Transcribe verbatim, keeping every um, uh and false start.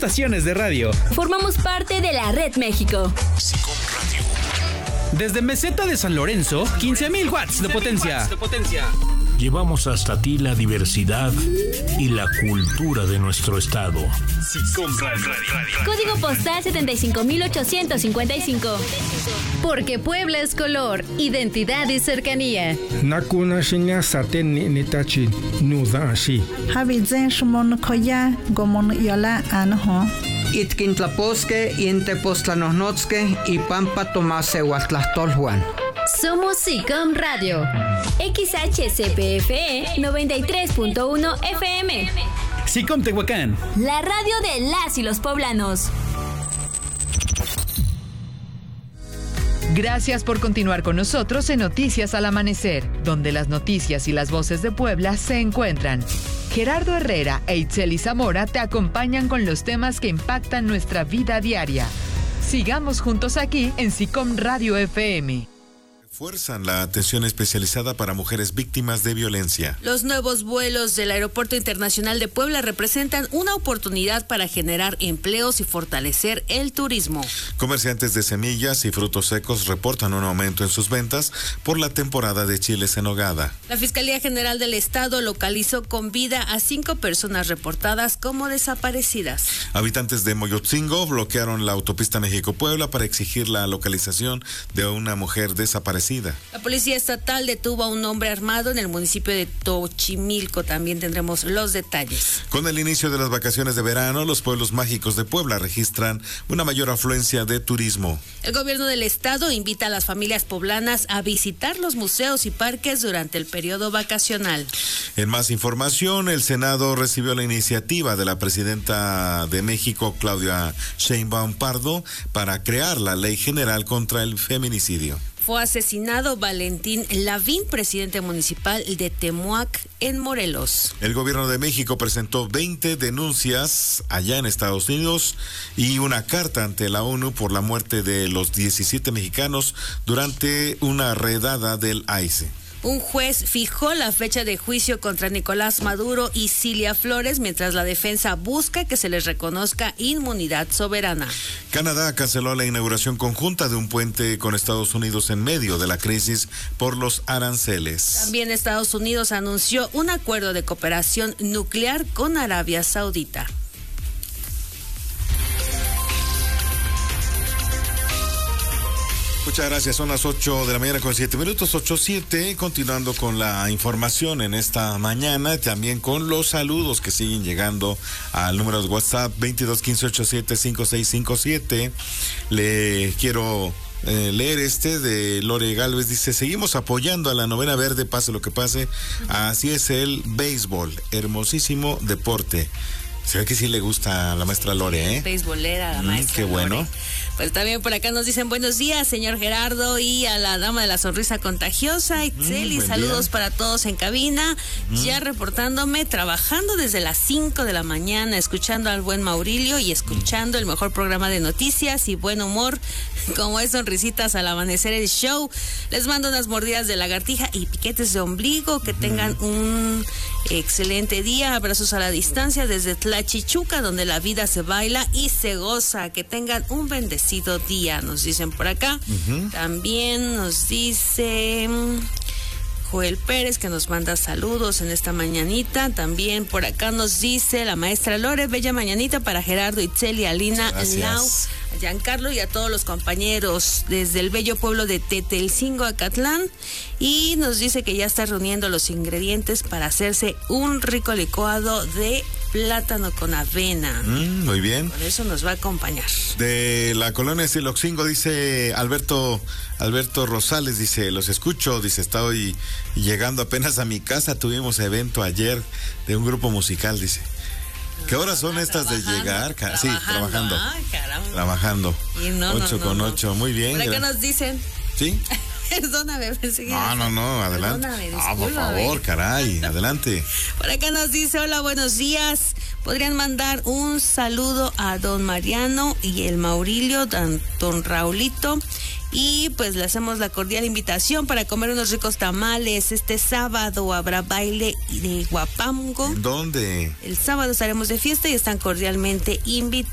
estaciones de radio. Formamos parte de la Red México. SICOM Radio. Desde Meseta de San Lorenzo, quince mil watts de potencia. Llevamos hasta ti la diversidad y la cultura de nuestro estado. SICOM Radio. Código postal setenta y cinco mil ochocientos cincuenta y cinco. Porque Puebla es color, identidad y cercanía. Nakuna shinya saten ni nitachi nuda ashi. Habizen shumon koya gomon yola anho. Itkintlaposque, Intepostlanosnotzque y Pampa Tomase Huatlastolhuan. Somos SICOM Radio. X H C P F E noventa y tres punto uno F M. SICOM Tehuacán. La radio de las y los poblanos. Gracias por continuar con nosotros en Noticias al Amanecer, donde las noticias y las voces de Puebla se encuentran. Gerardo Herrera e Itzeli Zamora te acompañan con los temas que impactan nuestra vida diaria. Sigamos juntos aquí en SICOM Radio F M. Refuerzan la atención especializada para mujeres víctimas de violencia. Los nuevos vuelos del Aeropuerto Internacional de Puebla representan una oportunidad para generar empleos y fortalecer el turismo. Comerciantes de semillas y frutos secos reportan un aumento en sus ventas por la temporada de chiles en nogada. La Fiscalía General del Estado localizó con vida a cinco personas reportadas como desaparecidas. Habitantes de Moyotzingo bloquearon la autopista México-Puebla para exigir la localización de una mujer desaparecida. La Policía Estatal detuvo a un hombre armado en el municipio de Tochimilco. También tendremos los detalles. Con el inicio de las vacaciones de verano, los pueblos mágicos de Puebla registran una mayor afluencia de turismo. El gobierno del estado invita a las familias poblanas a visitar los museos y parques durante el periodo vacacional. En más información, el Senado recibió la iniciativa de la presidenta de México, Claudia Sheinbaum Pardo, para crear la Ley General contra el Feminicidio. Fue asesinado Valentín Lavín, presidente municipal de Temuac, en Morelos. El gobierno de México presentó veinte denuncias allá en Estados Unidos y una carta ante la ONU por la muerte de los diecisiete mexicanos durante una redada del I C E. Un juez fijó la fecha de juicio contra Nicolás Maduro y Cilia Flores, mientras la defensa busca que se les reconozca inmunidad soberana. Canadá canceló la inauguración conjunta de un puente con Estados Unidos en medio de la crisis por los aranceles. También Estados Unidos anunció un acuerdo de cooperación nuclear con Arabia Saudita. Muchas gracias, son las ocho de la mañana con siete minutos, ocho siete, continuando con la información en esta mañana, también con los saludos que siguen llegando al número de WhatsApp veintidós quince ochenta y siete cincuenta y seis cincuenta y siete. Le quiero eh, leer este de Lore Galvez, dice: seguimos apoyando a la Novena Verde, pase lo que pase, así es el béisbol, hermosísimo deporte. Se ve que sí le gusta a la maestra Lore, ¿eh? Beisbolera, la maestra mm, qué bueno. Lore. Pues también por acá nos dicen buenos días, señor Gerardo, y a la dama de la sonrisa contagiosa, Itzeli, mm, saludos día. Para todos en cabina, mm. ya reportándome, trabajando desde las cinco de la mañana, escuchando al buen Maurilio y escuchando mm. el mejor programa de noticias y buen humor, como es Sonrisitas al Amanecer el show. Les mando unas mordidas de lagartija y piquetes de ombligo, que mm. tengan un excelente día, abrazos a la distancia desde Tlachichuca, donde la vida se baila y se goza, que tengan un bendecido día, nos dicen por acá. Uh-huh. También nos dice Joel Pérez, que nos manda saludos en esta mañanita. También por acá nos dice la maestra Lore, bella mañanita para Gerardo, Itzeli, Alina, Lau, a Giancarlo y a todos los compañeros desde el bello pueblo de Tetelcingo, Acatlán. Y nos dice que ya está reuniendo los ingredientes para hacerse un rico licuado de plátano con avena. Mm, muy bien. Por eso nos va a acompañar. De la colonia Siloxingo, dice Alberto Alberto Rosales, dice, los escucho, dice, estoy llegando apenas a mi casa, tuvimos evento ayer de un grupo musical, dice. ¿Qué horas son ah, estas de llegar? Trabajando. Sí, trabajando. Ay, caramba. Trabajando. Y no, ocho no, con no, ocho, no. muy bien. Por acá nos dicen. ¿Sí? Perdóname, pensé que... No, no, no, adelante. Ah, por favor, caray, adelante. Por acá nos dice, hola, buenos días. ¿Podrían mandar un saludo a don Mariano y el Maurilio, don, don Raulito? Y pues le hacemos la cordial invitación para comer unos ricos tamales. Este sábado habrá baile de Guapango. ¿Dónde? El sábado estaremos de fiesta y están cordialmente invitados.